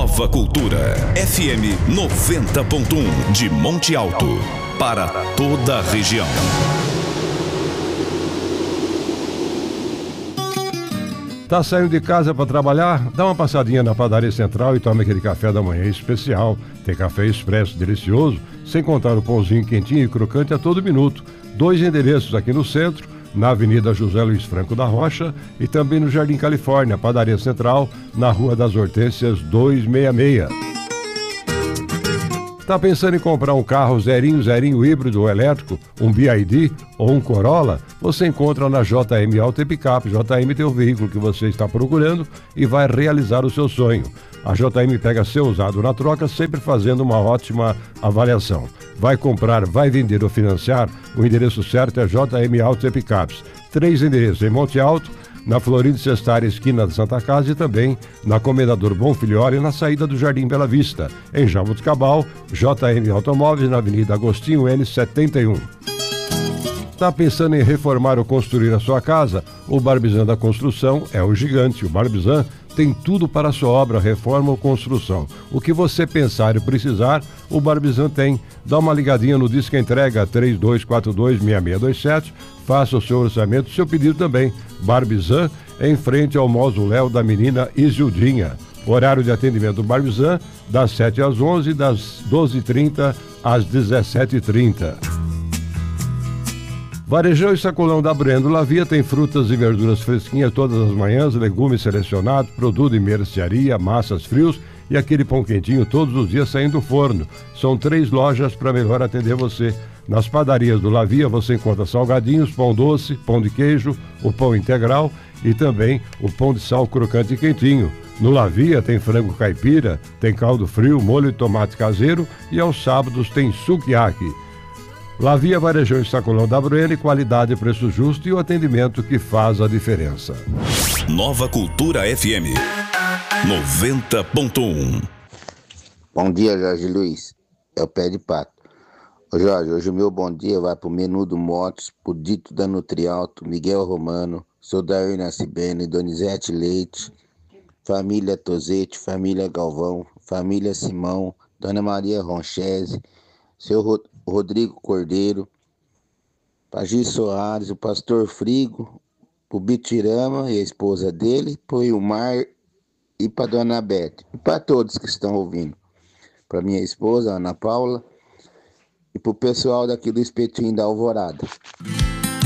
Nova Cultura, FM 90.1 de Monte Alto, para toda a região. Tá saindo de casa para trabalhar? Dá uma passadinha na Padaria Central e tome aquele café da manhã especial. Tem café expresso delicioso, sem contar o pãozinho quentinho e crocante a todo minuto. 2 endereços aqui no centro, na Avenida José Luiz Franco da Rocha e também no Jardim Califórnia, Padaria Central, na Rua das Hortênsias 266. Tá pensando em comprar um carro zerinho híbrido ou elétrico, um BYD ou um Corolla? Você encontra na JM Auto e Picape. JM tem o veículo que você está procurando e vai realizar o seu sonho. A JM pega seu usado na troca, sempre fazendo uma ótima avaliação. Vai comprar, vai vender ou financiar? O endereço certo é JM Auto e Picapes. 3 endereços em Monte Alto, na Florindo Sestari, esquina da Santa Casa, e também na Comendador Bonfilhori, na saída do Jardim Bela Vista. Em Jaboticabal, JM Automóveis, na Avenida Agostinho N71. Está pensando em reformar ou construir a sua casa? O Barbizan da Construção é o gigante. O Barbizan tem tudo para a sua obra, reforma ou construção. O que você pensar e precisar, o Barbizan tem. Dá uma ligadinha no Disque Entrega 3242-6627. Faça o seu orçamento, seu pedido também. Barbizan, em frente ao mausoléu da menina Isildinha. Horário de atendimento do Barbizan, das 7 às 11, das 12h30 às 17h30. Varejão e Sacolão da Brendo Lavia tem frutas e verduras fresquinhas todas as manhãs, legumes selecionados, produto de mercearia, massas frios e aquele pão quentinho todos os dias saindo do forno. São 3 lojas para melhor atender você. Nas padarias do Lavia você encontra salgadinhos, pão doce, pão de queijo, o pão integral e também o pão de sal crocante e quentinho. No Lavia tem frango caipira, tem caldo frio, molho de tomate caseiro e aos sábados tem sukiyaki. Lavia, Varejão e Sacolão da Breno, qualidade, preço justo e o atendimento que faz a diferença. Nova Cultura FM 90.1. Bom dia, Jorge Luiz. É o Pé de Pato. Ô Jorge, hoje o meu bom dia vai pro Menudo Motos, pro Dito da Nutrialto, Miguel Romano, Sodair Nascibene, Donizete Leite, família Tozete, família Galvão, família Simão, Dona Maria Ronchese, seu Rodrigo Cordeiro, Pagi Soares, o Pastor Frigo, o Bitirama e a esposa dele, pro Ilmar e pra Dona Bete, e para todos que estão ouvindo, para minha esposa, Ana Paula, e pro pessoal daqui do Espetinho da Alvorada.